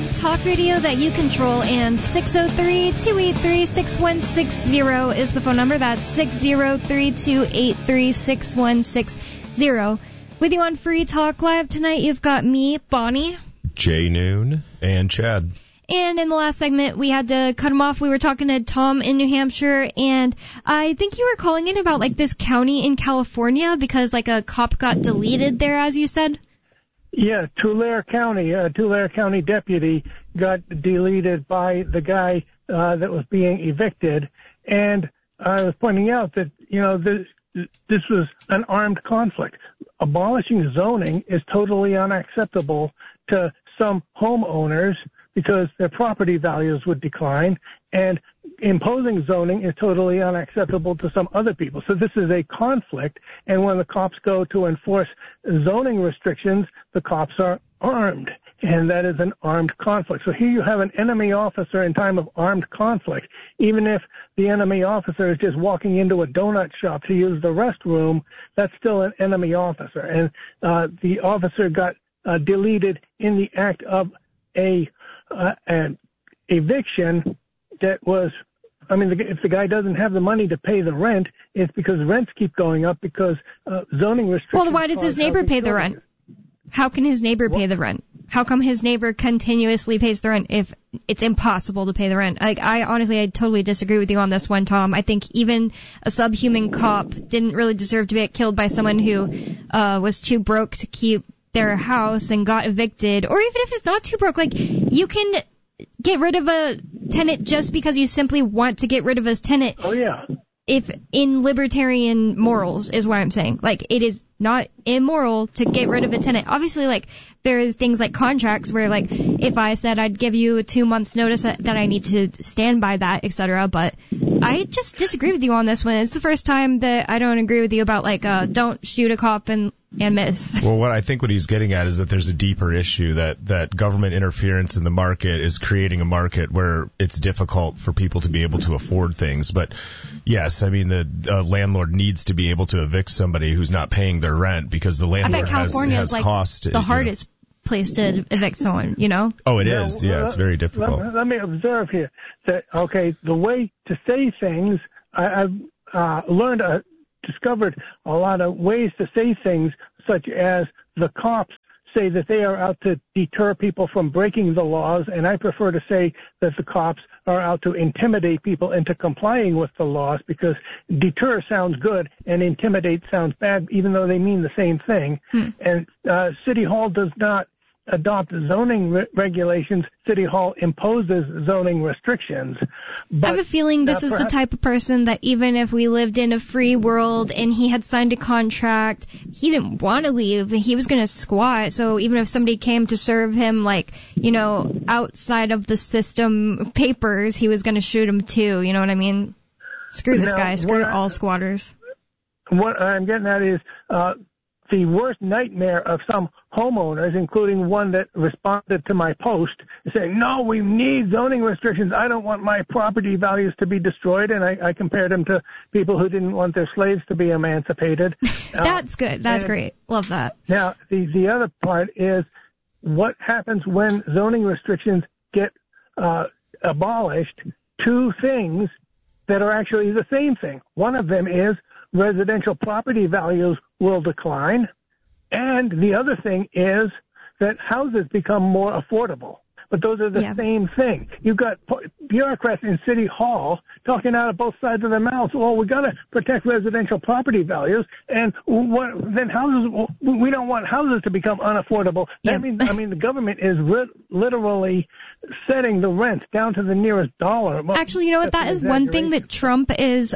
talk radio that you control, and 603-283-6160 is the phone number. That's 603-283-6160. With you on Free Talk Live tonight, you've got me, Bonnie, Jay Noon, and Chad. And in the last segment, we had to cut him off. We were talking to Tom in New Hampshire, and I think you were calling in about, like, this county in California because, like, a cop got deleted there, as you said. Yeah, Tulare County, Tulare County deputy got deleted by the guy that was being evicted. And I was pointing out that, you know, this was an armed conflict. Abolishing zoning is totally unacceptable to some homeowners because their property values would decline, and imposing zoning is totally unacceptable to some other people. So this is a conflict, and when the cops go to enforce zoning restrictions, the cops are armed, and that is an armed conflict. So here you have an enemy officer in time of armed conflict. Even if the enemy officer is just walking into a donut shop to use the restroom, that's still an enemy officer. And the officer got deleted in the act of an eviction that was, I mean, if the guy doesn't have the money to pay the rent, it's because rents keep going up because zoning restrictions. Well, why does his neighbor pay the rent? How can his neighbor pay the rent? How come his neighbor continuously pays the rent if it's impossible to pay the rent? Like, I totally disagree with you on this one, Tom. I think even a subhuman cop didn't really deserve to get killed by someone who was too broke to keep their house and got evicted. Or even if it's not too broke, like, you can get rid of a tenant just because you simply want to get rid of his tenant. Oh, yeah. If in libertarian morals is what I'm saying. Like, it is not immoral to get rid of a tenant. Obviously, like, there is things like contracts where, like, if I said I'd give you a 2 months notice that I need to stand by that, etc. But I just disagree with you on this one. It's the first time that I don't agree with you about, like, don't shoot a cop and miss. Well, what he's getting at is that there's a deeper issue that government interference in the market is creating a market where it's difficult for people to be able to afford things. But yes, I mean, the landlord needs to be able to evict somebody who's not paying their rent because the landlord has like cost. The hardest place to evict someone, you know? Oh, it is. Yeah, it's very difficult. Let me observe here that, okay, the way to say things, I've discovered a lot of ways to say things, such as the cops say that they are out to deter people from breaking the laws, and I prefer to say that the cops are out to intimidate people into complying with the laws, because deter sounds good and intimidate sounds bad, even though they mean the same thing. And City Hall does not adopt zoning regulations. City Hall imposes zoning restrictions. But, I have a feeling this is the type of person that even if we lived in a free world and he had signed a contract, he didn't want to leave. He was going to squat. So even if somebody came to serve him, like, you know, outside of the system papers, he was going to shoot him too. You know what I mean? Screw this guy. Screw all squatters. What I'm getting at is the worst nightmare of some homeowners, including one that responded to my post, saying, no, we need zoning restrictions. I don't want my property values to be destroyed. And I compared them to people who didn't want their slaves to be emancipated. That's good. That's great. Love that. Now, the other part is what happens when zoning restrictions get abolished. Two things that are actually the same thing. One of them is residential property values will decline, and the other thing is that houses become more affordable. But those are the same thing. You've got bureaucrats in City Hall talking out of both sides of their mouths. Well, we got to protect residential property values, and then houses. We don't want houses to become unaffordable. That means, I mean, the government is literally setting the rent down to the nearest dollar. Actually, you know what? That is one thing that Trump is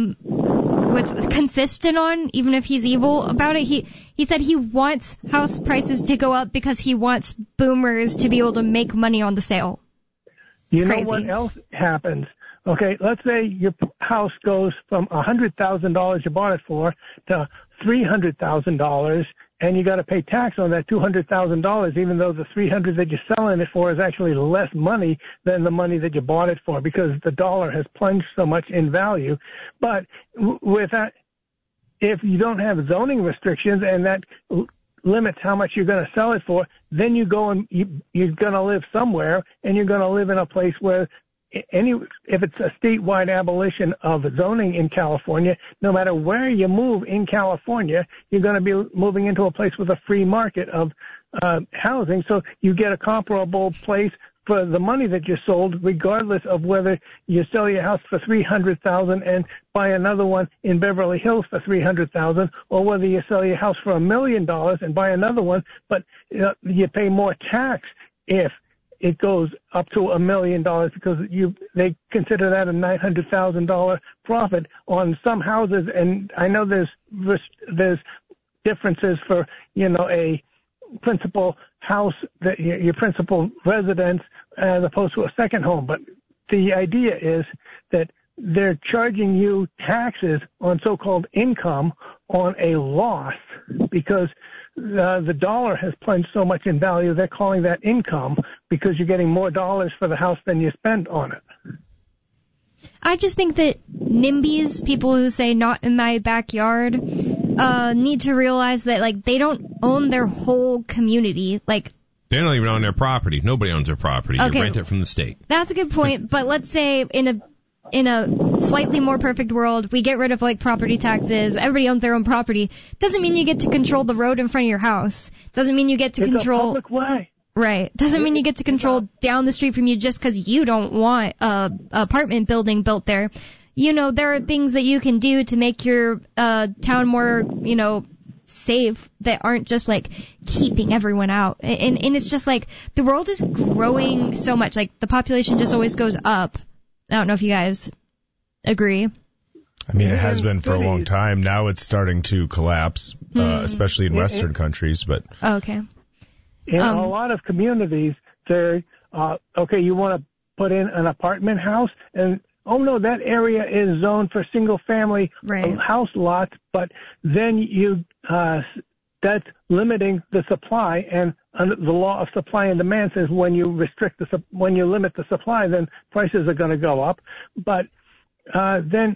consistent on, even if he's evil about it. He said he wants house prices to go up because he wants boomers to be able to make money on the sale. It's crazy. Know what else happens? Okay, let's say your house goes from $100,000 you bought it for to $300,000, and you got to pay tax on that $200,000, even though the $300,000 that you're selling it for is actually less money than the money that you bought it for, because the dollar has plunged so much in value. But with that, if you don't have zoning restrictions and that limits how much you're going to sell it for, then you go and you're going to live somewhere, and you're going to live in a place where if it's a statewide abolition of zoning in California, no matter where you move in California, you're going to be moving into a place with a free market of housing. So you get a comparable place for the money that you sold, regardless of whether you sell your house for $300,000 and buy another one in Beverly Hills for $300,000, or whether you sell your house for $1 million and buy another one, but you pay more tax if it goes up to $1 million, because they consider that a $900,000 profit on some houses. And I know there's differences for, a principal house, that your principal residence, as opposed to a second home. But the idea is that they're charging you taxes on so-called income on a loss, because the dollar has plunged so much in value. They're calling that income because you're getting more dollars for the house than you spend on it. I just think that NIMBYs, people who say not in my backyard, need to realize that, they don't own their whole community. They don't even own their property. Nobody owns their property. Okay. You rent it from the state. That's a good point. But let's say in a slightly more perfect world, we get rid of property taxes. Everybody owns their own property. Doesn't mean you get to control the road in front of your house. Doesn't mean you get to control. It's a public way. Right. Doesn't mean you get to control down the street from you just because you don't want a apartment building built there. There are things that you can do to make your town more, safe, that aren't just keeping everyone out. And it's just the world is growing so much. The population just always goes up. I don't know if you guys agree. I mean, it has been for a long time. Now it's starting to collapse, especially in Western countries. But okay. In a lot of communities, they're okay. You want to put in an apartment house, and oh no, that area is zoned for single-family house lots. But then that's limiting the supply, and the law of supply and demand says when you limit the supply, then prices are going to go up. But then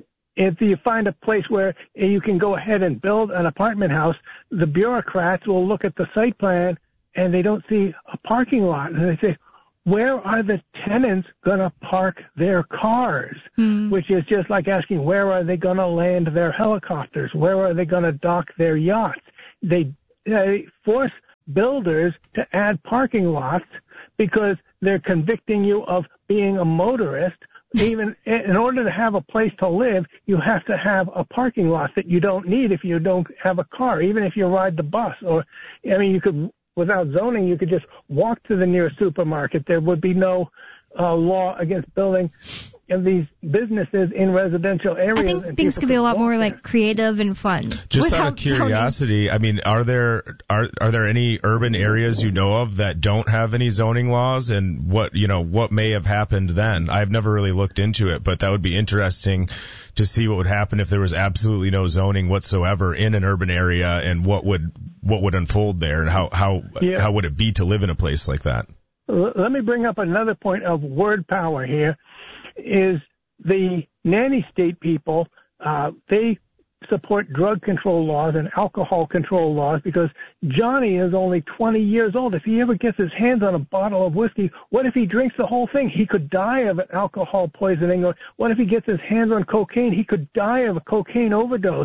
if you find a place where you can go ahead and build an apartment house, the bureaucrats will look at the site plan and they don't see a parking lot, and they say, where are the tenants going to park their cars? Which is just like asking, where are they going to land their helicopters? Where are they going to dock their yachts? They force builders to add parking lots because they're convicting you of being a motorist. Even in order to have a place to live, you have to have a parking lot that you don't need if you don't have a car, even if you ride the bus. You could, without zoning, you could just walk to the nearest supermarket. There would be no law against building these businesses in residential areas. I think things could be a lot more creative and fun. Just out of curiosity, zoning. I mean, are there any urban areas you know of that don't have any zoning laws, and what may have happened then? I've never really looked into it, but that would be interesting to see what would happen if there was absolutely no zoning whatsoever in an urban area, and what would unfold there, and how would it be to live in a place like that? Let me bring up another point of word power here. Is the nanny state people, they support drug control laws and alcohol control laws because Johnny is only 20 years old. If he ever gets his hands on a bottle of whiskey, what if he drinks the whole thing? He could die of an alcohol poisoning. Or what if he gets his hands on cocaine? He could die of a cocaine overdose.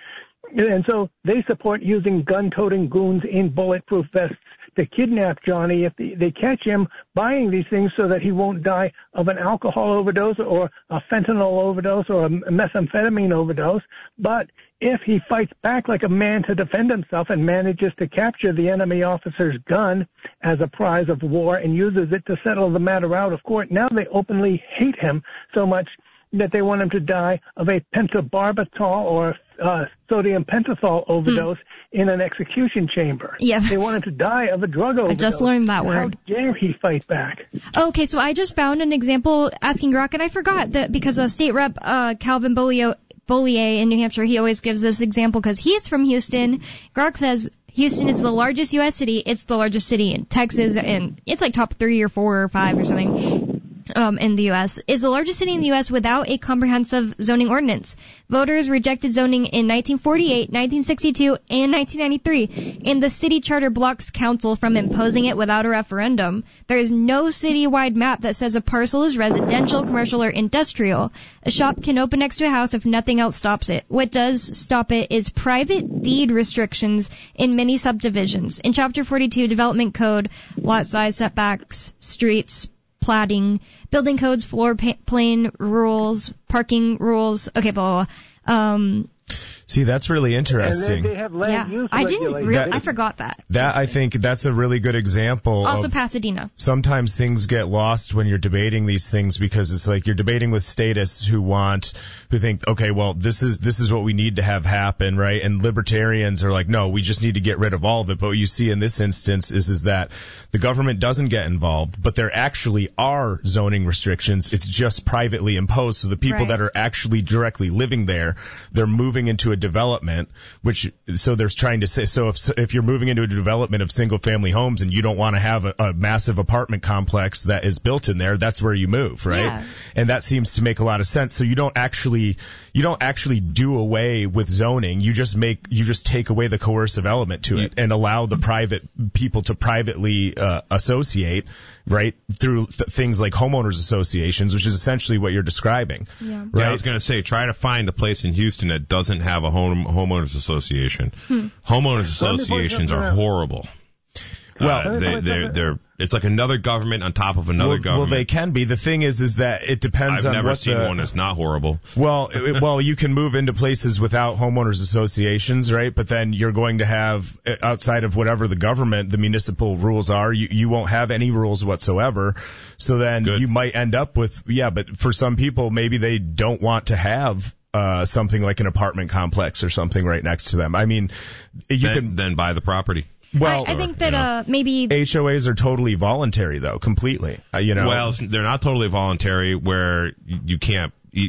And so they support using gun-toting goons in bulletproof vests to kidnap Johnny if they catch him buying these things so that he won't die of an alcohol overdose or a fentanyl overdose or a methamphetamine overdose. But if he fights back like a man to defend himself and manages to capture the enemy officer's gun as a prize of war and uses it to settle the matter out of court, now they openly hate him so much that they want him to die of a pentobarbital or sodium pentothal overdose in an execution chamber. Yeah. They want him to die of a drug overdose. I just learned that word. How dare he fight back? Okay, so I just found an example asking Grok, and I forgot that because State Rep Calvin Bollier in New Hampshire, he always gives this example because he's from Houston. Grok says Houston is the largest U.S. city. It's the largest city in Texas, and it's top 3 or 4 or 5 or something. in the U.S., is the largest city in the U.S. without a comprehensive zoning ordinance. Voters rejected zoning in 1948, 1962, and 1993, and the city charter blocks council from imposing it without a referendum. There is no citywide map that says a parcel is residential, commercial, or industrial. A shop can open next to a house if nothing else stops it. What does stop it is private deed restrictions in many subdivisions. In Chapter 42, Development Code, lot size, setbacks, streets, platting, building codes, floor plan rules, parking rules. Okay, blah, blah, blah. See, that's really interesting. And they have land use I didn't regulations. I forgot that. I think that's a really good example. Also of Pasadena. Sometimes things get lost when you're debating these things because it's like you're debating with statists who think, okay, well, this is what we need to have happen, right? And libertarians are like, no, we just need to get rid of all of it. But what you see in this instance is that the government doesn't get involved, but there actually are zoning restrictions. It's just privately imposed. So the people that are actually directly living there, they're moving into a development, so they're trying to say, so if you're moving into a development of single family homes and you don't want to have a massive apartment complex that is built in there, that's where you move, right? Yeah. And that seems to make a lot of sense. So you don't actually do away with zoning. You just take away the coercive element to it and allow the private people to privately associate, right, through things like homeowners associations, which is essentially what you're describing. Yeah. Right? Yeah, I was going to say, try to find a place in Houston that doesn't have a homeowners association. Homeowners associations are horrible. Well, they're it's like another government on top of another government. Well, they can be. The thing is that it depends on I've never what seen one that's not horrible. Well, you can move into places without homeowners associations, right? But then you're going to have, outside of whatever the municipal rules are, you won't have any rules whatsoever. So then you might end up with, but for some people, maybe they don't want to have something like an apartment complex or something right next to them. I mean, then buy the property. Well, I think that maybe HOAs are totally voluntary, though, completely. Well, they're not totally voluntary, where you can't, if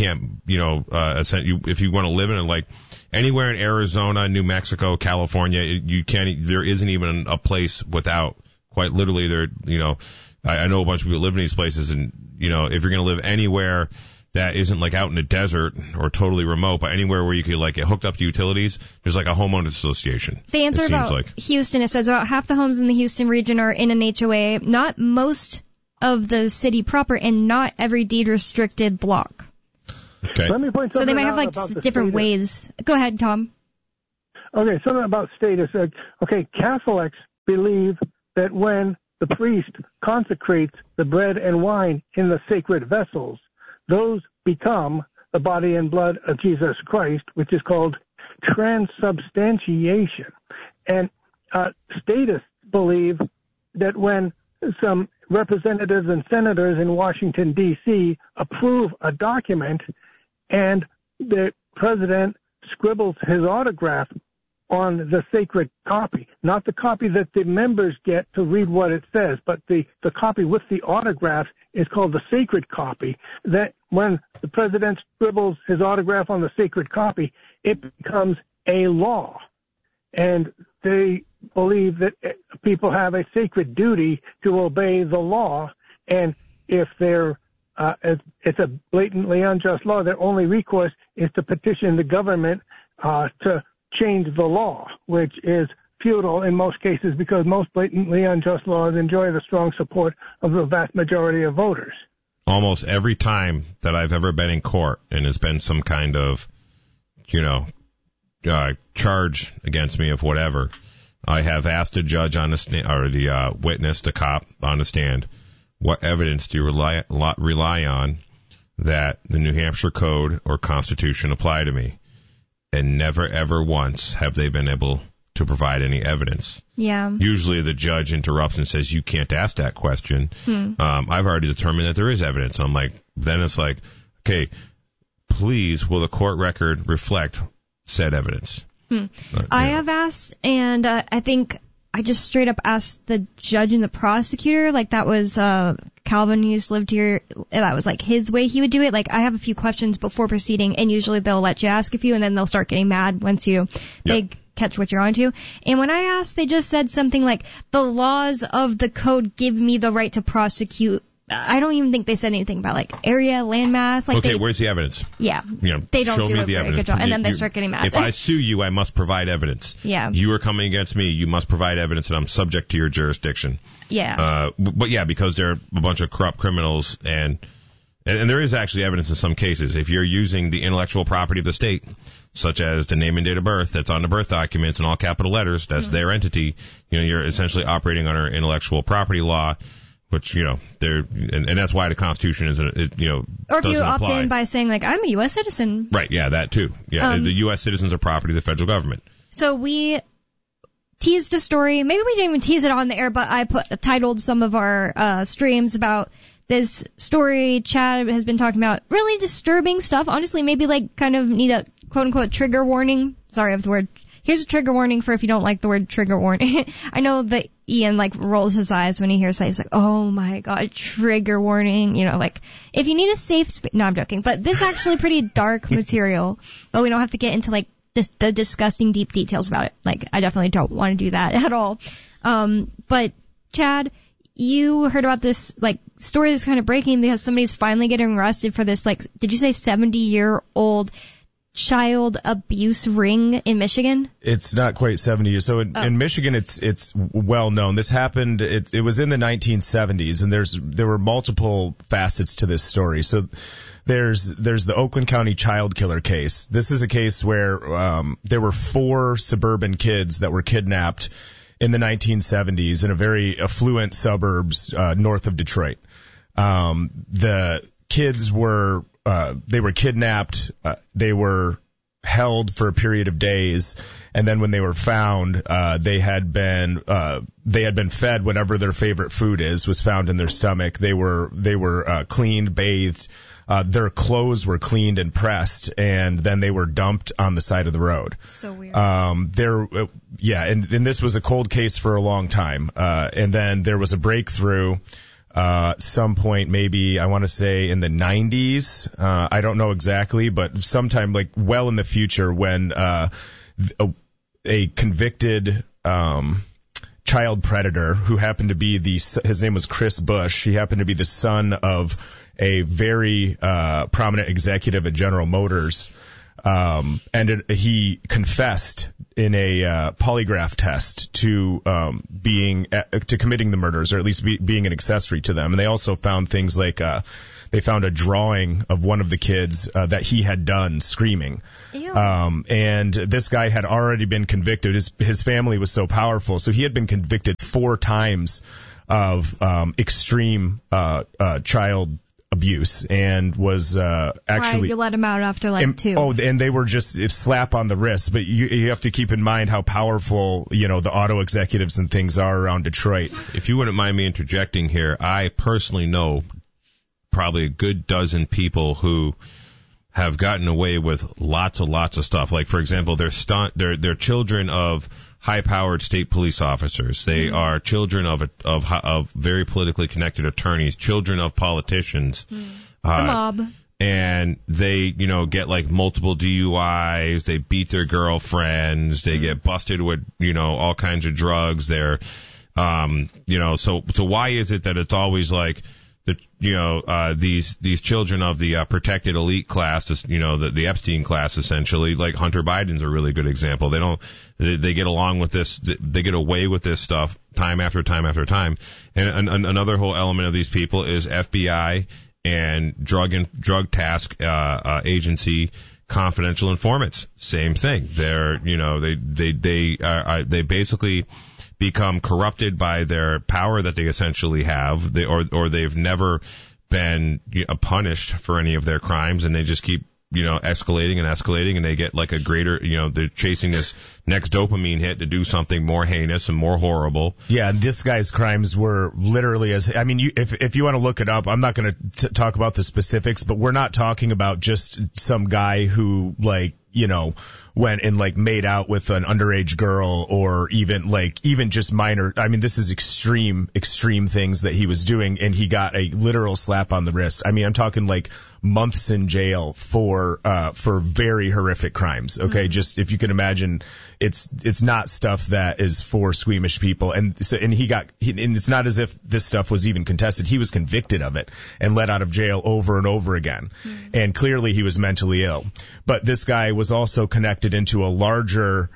you want to live in it, like anywhere in Arizona, New Mexico, California, you can't. There isn't even a place without. Quite literally, I know a bunch of people live in these places, and if you're going to live anywhere that isn't like out in the desert or totally remote, but anywhere where you could like get hooked up to utilities, there's like a homeowners association. The answer about Houston, it says about half the homes in the Houston region are in an HOA, not most of the city proper, and not every deed restricted block. Okay. Let me point so they might have like different ways. Go ahead, Tom. Okay, something about status. Okay, Catholics believe that when the priest consecrates the bread and wine in the sacred vessels, those become the body and blood of Jesus Christ, which is called transubstantiation. And statists believe that when some representatives and senators in Washington, D.C. approve a document and the president scribbles his autograph on the sacred copy, not the copy that the members get to read what it says, but the copy with the autograph is called the sacred copy, that when the president scribbles his autograph on the sacred copy, it becomes a law. And they believe that people have a sacred duty to obey the law, and if it's a blatantly unjust law, their only recourse is to petition the government to change the law, which is futile in most cases because most blatantly unjust laws enjoy the strong support of the vast majority of voters. Almost every time that I've ever been in court and there's been some kind of, charge against me of whatever, I have asked the judge on the stand, or the witness, the cop on the stand, what evidence do you rely on that the New Hampshire Code or Constitution apply to me? And never, ever once have they been able to provide any evidence. Yeah. Usually the judge interrupts and says, you can't ask that question. I've already determined that there is evidence. I'm like, then it's like, okay, please, will the court record reflect said evidence? I have asked, and I think I just straight up asked the judge and the prosecutor, like that was Calvin, who used to live here, that was like his way he would do it. Like, I have a few questions before proceeding, and usually they'll let you ask a few, and then they'll start getting mad once they catch what you're onto. And when I asked, they just said something like, the laws of the code give me the right to prosecute I don't even think they said anything about like area, landmass. Like, okay, where's the evidence? Yeah, You know, they don't show do me a the very evidence. good job, and then they start getting mad. If I sue you, I must provide evidence. Yeah. You are coming against me. You must provide evidence that I'm subject to your jurisdiction. Yeah. But yeah, because they're a bunch of corrupt criminals, and there is actually evidence in some cases. If you're using the intellectual property of the state, such as the name and date of birth that's on the birth documents in all capital letters, that's their entity, you know, you're essentially operating under intellectual property law, which, you know, and that's why the Constitution is, you know, or if you doesn't opt apply. in by saying like, I'm a U.S. citizen. Right, yeah, that too. Yeah, the U.S. citizens are property of the federal government. So we teased a story. Maybe we didn't even tease it on the air, but I titled some of our streams about this story. Chad has been talking about really disturbing stuff. Honestly, maybe like kind of need a quote-unquote trigger warning. Sorry of the word. Here's a trigger warning for if you don't like the word trigger warning. I know that Ian like rolls his eyes when he hears that. He's like, oh my god, trigger warning. You know, like if you need a safe space. No, I'm joking. But this is actually pretty dark material. But we don't have to get into like the disgusting deep details about it. Like I definitely don't want to do that at all. But Chad, you heard about this like story that's kind of breaking because somebody's finally getting arrested for this like, did you say 70-year-old child abuse ring in Michigan? It's not quite 70 years. So in Michigan, it's well known. This happened. It was in the 1970s, and there were multiple facets to this story. So there's the Oakland County child killer case. This is a case where there were 4 suburban kids that were kidnapped in the 1970s in a very affluent suburbs north of Detroit. The kids were they were kidnapped. They were held for a period of days, and then when they were found, they had been fed whatever their favorite food was found in their stomach. They were cleaned, bathed. Their clothes were cleaned and pressed, and then they were dumped on the side of the road. So weird. And this was a cold case for a long time. And then there was a breakthrough, some point, maybe I want to say in the 90s. I don't know exactly, but sometime like well in the future when, a convicted, child predator who happened to be his name was Chris Bush. He happened to be the son of a very prominent executive at General Motors. He confessed in a polygraph test to committing the murders, or at least being an accessory to them. And they also found things like they found a drawing of one of the kids that he had done screaming. Ew. And this guy had already been convicted. His family was so powerful, so he had been convicted 4 times of extreme child abuse, and was actually. Right, you let him out after like 2. Oh, and they were just a slap on the wrist. But you have to keep in mind how powerful, you know, the auto executives and things are around Detroit. If you wouldn't mind me interjecting here, I personally know probably a good dozen people who have gotten away with lots of stuff. Like, for example, they're children of high-powered state police officers. They are children of very politically connected attorneys, children of politicians. The mob. And they, you know, get like multiple DUIs. They beat their girlfriends. They get busted with, you know, all kinds of drugs. They're, you know, so why is it that it's always like, these children of the protected elite class, you know, the Epstein class, essentially, like Hunter Biden's a really good example. They get along with this, they get away with this stuff time after time after time. And another whole element of these people is FBI and drug task agency confidential informants. Same thing. They're, you know, they basically become corrupted by their power that they essentially have, or they've never been punished for any of their crimes, and they just keep, you know, escalating, and they get like a greater, you know, they're chasing this next dopamine hit to do something more heinous and more horrible. Yeah, and this guy's crimes were literally if you want to look it up, I'm not going to talk about the specifics, but we're not talking about just some guy who, like, you know, went and like made out with an underage girl, or even just minor. I mean, this is extreme things that he was doing, and he got a literal slap on the wrist. I mean, I'm talking like months in jail for very horrific crimes. Okay. Mm-hmm. Just if you can imagine, it's not stuff that is for squeamish people. And it's not as if this stuff was even contested. He was convicted of it and let out of jail over and over again. Mm-hmm. And clearly he was mentally ill. But this guy was also connected into a larger,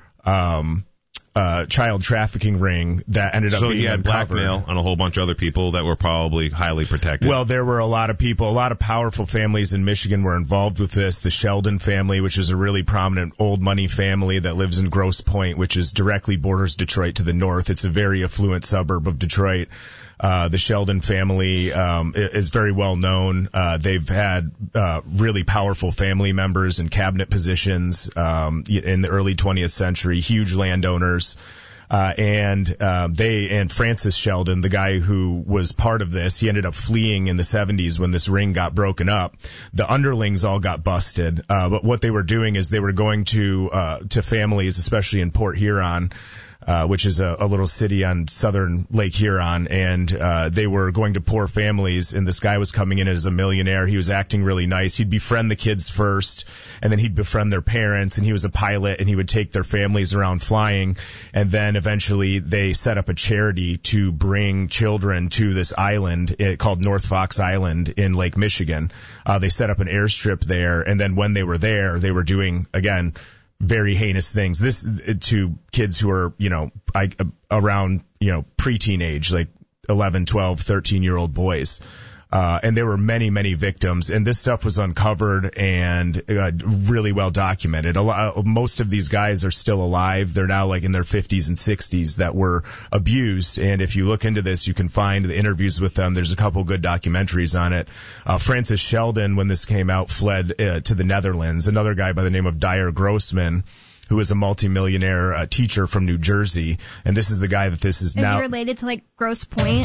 child trafficking ring that ended up being he had uncovered. Blackmail on a whole bunch of other people that were probably highly protected. Well, there were a lot of people, a lot of powerful families in Michigan were involved with this. The Sheldon family, which is a really prominent old money family that lives in Grosse Pointe, which is directly borders Detroit to the north. It's a very affluent suburb of Detroit. The Sheldon family is very well known. They've had really powerful family members in cabinet positions in the early 20th century, huge landowners. And Francis Sheldon, the guy who was part of this, he ended up fleeing in the 70s when this ring got broken up. The underlings all got busted. But what they were doing is they were going to families, especially in Port Huron, which is a little city on southern Lake Huron, and they were going to poor families, and this guy was coming in as a millionaire. He was acting really nice. He'd befriend the kids first, and then he'd befriend their parents, and he was a pilot, and he would take their families around flying, and then eventually they set up a charity to bring children to this island called North Fox Island in Lake Michigan. They set up an airstrip there, and then when they were there, they were doing, again, very heinous things. This to kids who are, around, preteen age, like 11, 12, 13-year-old boys. And there were many, many victims, and this stuff was uncovered and really well documented. Most of these guys are still alive. They're now like in their 50s and 60s that were abused. And if you look into this, you can find the interviews with them. There's a couple good documentaries on it. Francis Sheldon, when this came out, fled to the Netherlands. Another guy by the name of Dyer Grossman, who is a multimillionaire teacher from New Jersey, and this is the guy that this is now. Is he related to like Grosse Pointe?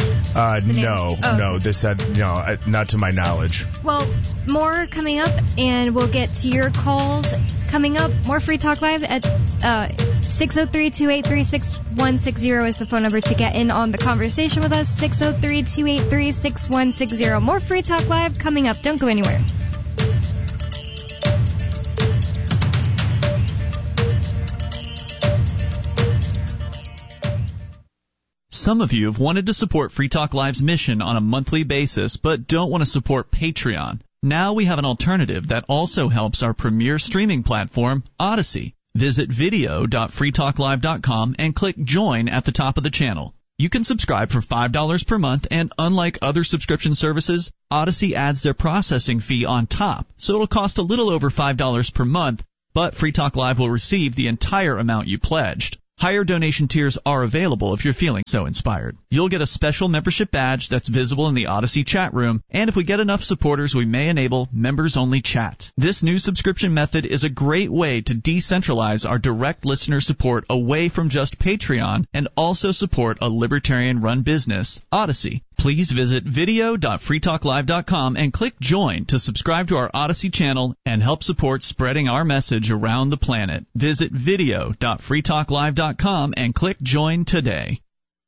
No, this had not to my knowledge. Well, more coming up, and we'll get to your calls coming up. More Free Talk Live at 603-283-6160 is the phone number to get in on the conversation with us. 603-283-6160. More Free Talk Live coming up. Don't go anywhere. Some of you have wanted to support Free Talk Live's mission on a monthly basis, but don't want to support Patreon. Now we have an alternative that also helps our premier streaming platform, Odyssey. Visit video.freetalklive.com and click Join at the top of the channel. You can subscribe for $5 per month, and unlike other subscription services, Odyssey adds their processing fee on top, so it'll cost a little over $5 per month, but Free Talk Live will receive the entire amount you pledged. Higher donation tiers are available if you're feeling so inspired. You'll get a special membership badge that's visible in the Odyssey chat room, and if we get enough supporters, we may enable members-only chat. This new subscription method is a great way to decentralize our direct listener support away from just Patreon and also support a libertarian-run business, Odyssey. Please visit video.freetalklive.com and click Join to subscribe to our Odyssey channel and help support spreading our message around the planet. Visit video.freetalklive.com and click Join today.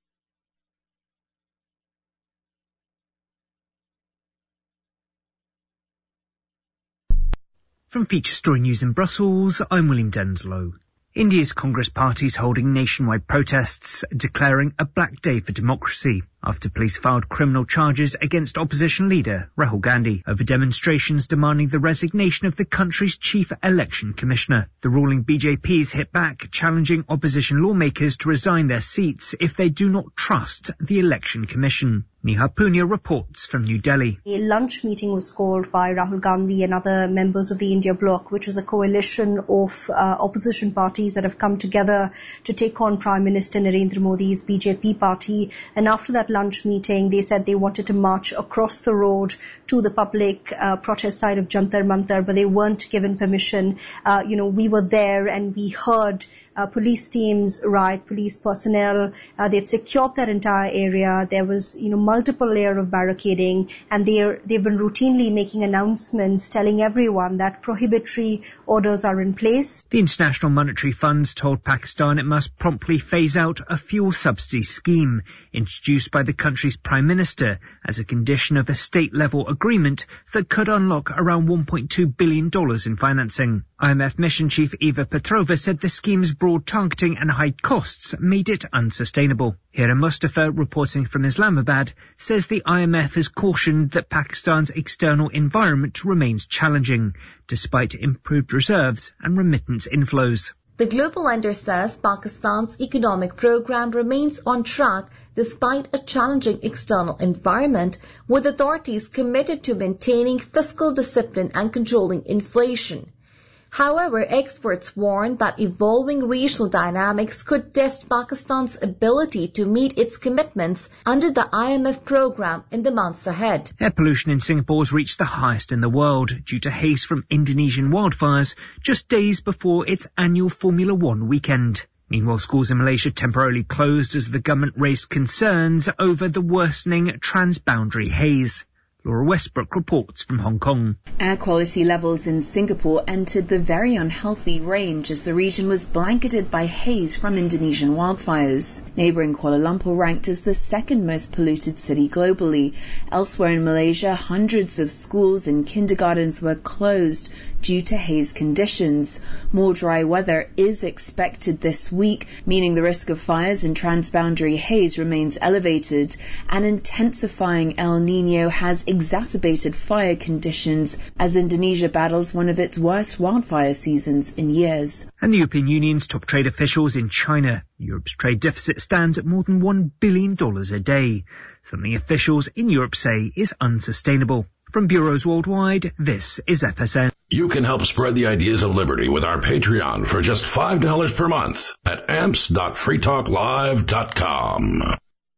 From Feature Story News in Brussels, I'm William Denslow. India's Congress Party is holding nationwide protests, declaring a black day for democracy after police filed criminal charges against opposition leader Rahul Gandhi over demonstrations demanding the resignation of the country's chief election commissioner. The ruling BJP's hit back, challenging opposition lawmakers to resign their seats if they do not trust the election commission. Neha Punya reports from New Delhi. A lunch meeting was called by Rahul Gandhi and other members of the India Bloc, which is a coalition of opposition parties parties that have come together to take on Prime Minister Narendra Modi's BJP party. And after that lunch meeting, they said they wanted to march across the road to the public protest site of Jantar Mantar, but they weren't given permission. We were there and we heard police teams, riot police personnel. They'd secured that entire area. There was, multiple layer of barricading, and they've been routinely making announcements telling everyone that prohibitory orders are in place. The International Monetary Fund told Pakistan it must promptly phase out a fuel subsidy scheme introduced by the country's Prime Minister as a condition of a state-level agreement that could unlock around $1.2 billion in financing. IMF Mission Chief Eva Petrova said the scheme's broad targeting and high costs made it unsustainable. Hira Mustafa, reporting from Islamabad, says the IMF has cautioned that Pakistan's external environment remains challenging, despite improved reserves and remittance inflows. The global lender says Pakistan's economic program remains on track despite a challenging external environment, with authorities committed to maintaining fiscal discipline and controlling inflation. However, experts warn that evolving regional dynamics could test Pakistan's ability to meet its commitments under the IMF program in the months ahead. Air pollution in Singapore has reached the highest in the world due to haze from Indonesian wildfires just days before its annual Formula One weekend. Meanwhile, schools in Malaysia temporarily closed as the government raised concerns over the worsening transboundary haze. Laura Westbrook reports from Hong Kong. Air quality levels in Singapore entered the very unhealthy range as the region was blanketed by haze from Indonesian wildfires. Neighbouring Kuala Lumpur ranked as the second most polluted city globally. Elsewhere in Malaysia, hundreds of schools and kindergartens were closed due to haze conditions. More dry weather is expected this week, meaning the risk of fires in transboundary haze remains elevated. An intensifying El Niño has exacerbated fire conditions as Indonesia battles one of its worst wildfire seasons in years. And the European Union's top trade officials in China. Europe's trade deficit stands at more than $1 billion a day, something officials in Europe say is unsustainable. From bureaus worldwide, this is FSN. You can help spread the ideas of liberty with our Patreon for just $5 per month at amps.freetalklive.com.